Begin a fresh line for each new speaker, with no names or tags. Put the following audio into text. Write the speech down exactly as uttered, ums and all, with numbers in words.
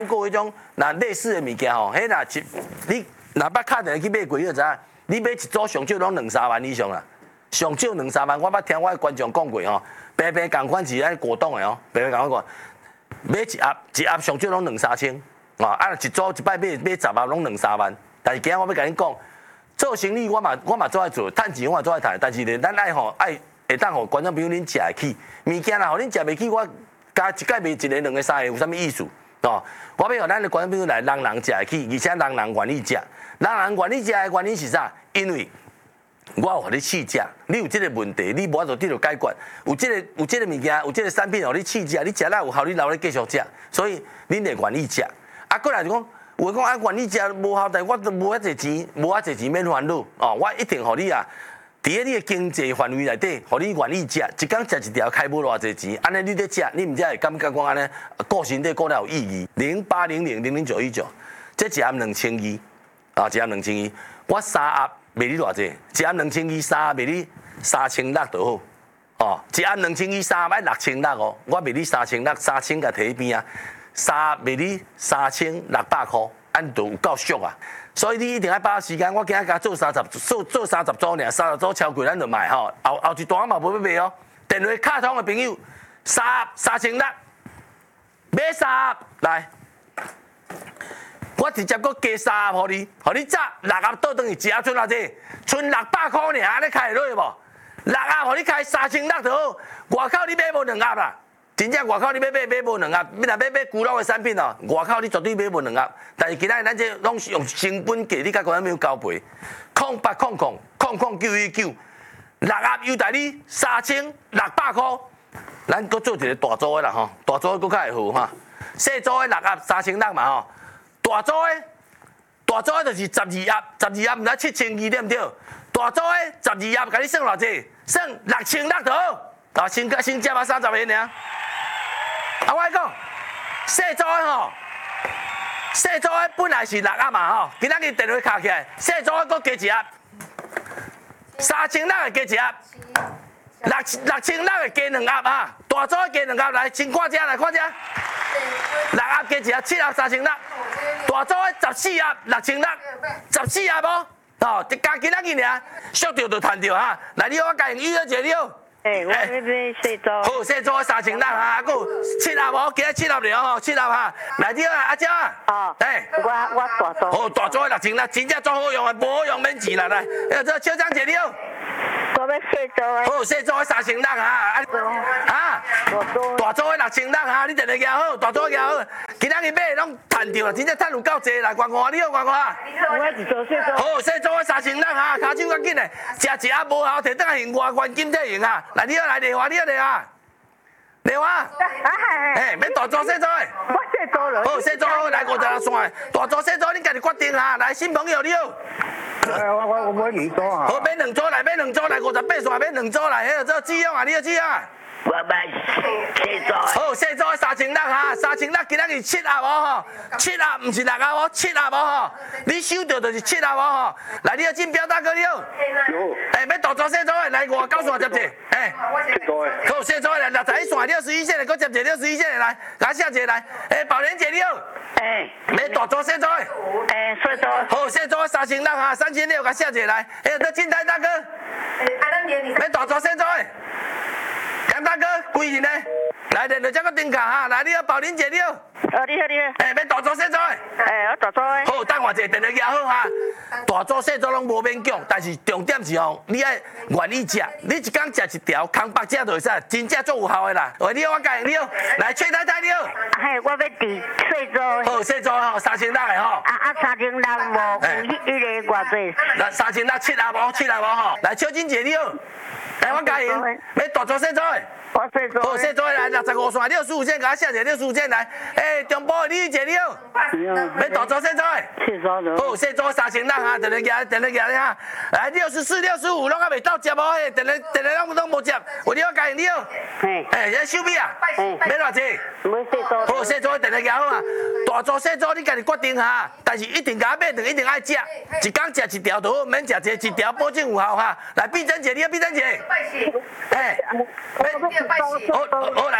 过迄种那类似的物件吼，迄若一你若捌敲电话去买过，你就知影，你买一组上少拢两三万以上啦，上少两三万，我捌听我的观众讲过吼，平平共款是安果冻的哦，平平共款，买一盒一盒上少拢两三千，啊，啊一组一摆买买十盒拢两三万，但是今仔我要甲你讲，做生意我嘛我嘛做爱做，趁钱我嘛做爱趁，但是咧咱爱吼爱会当互观众朋友恁食会起，物件啦，互恁食袂起，我加一盖卖一个两个三个有啥物意思？哦，我要互咱的观众朋友来，人人食会起，而且人人愿意食。人人愿意食的原因是啥？因为我有互你试食，你有即个问题，你无法度得到解决。有即、這个有即个物件，有即个产品互你试食，你食了有效，你留咧继续食，所以恁会愿意食。啊，过来就讲，有讲啊愿意食无效，但我都无遐侪钱，无遐侪钱免烦恼。哦，我一定互你啊。伫咧你的经济范围内底，互你愿意食，一工食一条开无偌济钱，安尼你咧食，你毋才会感觉讲安尼顾身体顾了有意义。零八零零零零九一九，这一盒两千二，啊，一盒两千二，我三盒卖你偌济？一盒两千二，三盒卖你三千六就好，哦，一盒两千二，三盒要六千六哦，我卖你三千六，三千甲摕喺边啊，三盒卖你三千六百块，安就有够俗啊！所以你一定要把握时间，我今仔甲做三十做做三十组尔，三十组超过咱就卖吼。后后一段嘛无要卖哦。电话卡通的朋友，三三千六，买三来，我直接搁加三互你，互你炸六盒倒转去，一盒剩偌济？剩六百块尔，安尼开会落去无？六盒互你开三千六就好，外口你买无两盒啦。真正外口你要买买无两盒，你若要买古老的产品哦，外口你绝对买无两盒。但是今仔咱这拢是用成本价，你甲观众朋友交赔，空八空空空空九一九，六盒优待你三千六百块。咱搁做一个大组的啦吼，大组的搁较会好哈。小组的六盒三千六嘛吼，大组的大组的就是十二盒，十二盒毋知七千二对毋对？大组的十二盒，甲你算偌济？算六千六就好。啊，先先接啊三十个尔。啊，我讲，小组的吼，小组的本来是六盒嘛吼，今仔日电话卡起来，小组的搁加一盒，三千六的加一盒，六六千六的加两盒啊，大组的加两盒来，先看遮来看遮，六盒加一盒，七盒三千六，大组的十四盒六千六，十四盒无，哦，加今仔日尔，俗着就赚着哈，来你我甲用预约一个。
诶，我要买细组。
好，细组三千六哈，啊，佮七盒无，今仔七盒了吼，七盒哈，来你啊，阿姐啊。
哦。
诶。
我我大组。
好，大组的六千六，真正做好用的，无好用免钱啦，来，哎，这小张姐你好。
我要细组的。
好，细组的三千六哈，啊，啊，
大组。
大组的六千六哈，你定定行好，大组行好，今仔日买拢赚着啦，真正赚有够济啦，观看你好，观看。
我一组细组。
好，细组的三千六哈，骹手较紧的，食一盒无效，摕倒来用外观金体用啊。来，你好来电话，你好电话，电话。
啊系。
诶，要大组小组的。
我细组了。
好，小组好来五十六线，大组小组你家己决定哈。来，新朋友你好。
我我我买两组啊。
好，买两组来，买两组来，五十八线买两组来，迄个做志勇啊，你好志勇啊。
我买细组。
好，小组三千六哈，三千六今仔日七盒哦吼，七盒唔是六盒哦，七盒哦吼，你收到就是七盒哦吼。来，你好金彪大哥你好。
有。
诶，要大组小组的来五九线接者，诶。
七组的。
好，小组的来六十一线，六十一线的，搁接者六十一线的来，甲下者来。诶，宝莲姐你好。
诶。
要大组小组的。
诶，细组。
好，小组三千六哈，三千六甲下者来。诶，得金台大哥。要大组小组的。杨大哥，贵人呢？来，连着这个顶卡哈，来，你好，宝莲姐你好。
哦，你好你好。
诶，要大组小组的。
诶，我大组的。
好，等我一下，电话举好哈。大组小组拢无免讲，但是重点是吼，你爱愿意食，你一工食一条，空白食就会使，真正做有效的啦。喂，你好，我教你好。来，崔太太你好。
嘿，我要伫细组。
好，小组吼，三千六的吼。
啊啊，三千六无有迄迄个偌济。
来，三千六七盒无，七盒无吼。来，秋金姐你好。来，我教你，要大组小组的。
我细组。
好，小组的来六十五线，六十五线，给我下者六十五线来。诶，中部的李姐你好。要大组小组的。
细组的。
好，小组三千六哈，电话举，电话举咧哈。来，六十四、六十五，拢还未到接无？嘿，电话电话拢拢无接。喂，你好，家你好。
嘿。
诶，遐收米啊？
嘿。
要偌济？
买细组。
好，小组的电话举好啊。大组小组你家己决定哈，但是一定甲我买顿，一定爱食，一工食一条就好，免食济，一条保证有效哈。来，碧珍姐，你好，碧珍姐。诶。好，好来。